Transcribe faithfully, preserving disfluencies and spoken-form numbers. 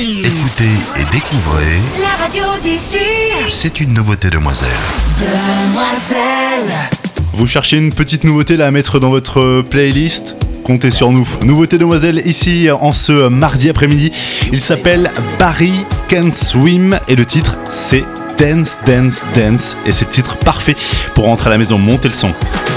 Écoutez et découvrez la radio d'ici. C'est une nouveauté Demoiselle. Demoiselle. Vous cherchez une petite nouveauté là à mettre dans votre playlist ? Comptez sur nous. Nouveauté Demoiselle ici en ce mardi après-midi. Il s'appelle Barry Can't Swim et le titre c'est Dance, Dance, Dance. Et c'est le titre parfait pour rentrer à la maison. Montez le son.